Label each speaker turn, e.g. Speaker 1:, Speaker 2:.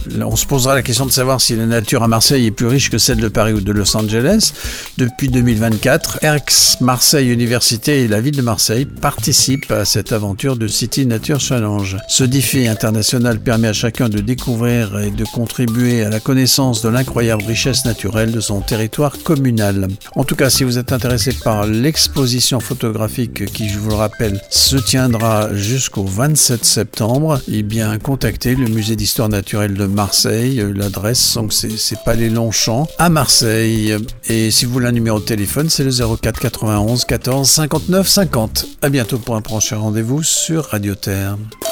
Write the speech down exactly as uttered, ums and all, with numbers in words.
Speaker 1: On se posera la question de savoir si la nature à Marseille est plus riche que celle de Paris ou de Los Angeles. Depuis deux mille vingt-quatre, Aix-Marseille Université et la ville de Marseille participent à cette aventure de City Nature Challenge. Ce défi international permet à chacun de découvrir et de contribuer à la connaissance de l'incroyable richesse naturelle de son territoire communal. En tout cas, si vous êtes intéressé par l'exposition photographique qui, je vous le rappelle, se tiendra jusqu'au vingt-sept septembre, eh bien, contactez le musée d'histoire naturelle de Marseille. L'adresse, donc, c'est, c'est Palais Longchamp à Marseille. Et si vous voulez un numéro de téléphone, c'est le zéro quatre quatre-vingt-onze quatorze cinquante-neuf cinquante. À bientôt pour un prochain rendez-vous sur Radio Terre.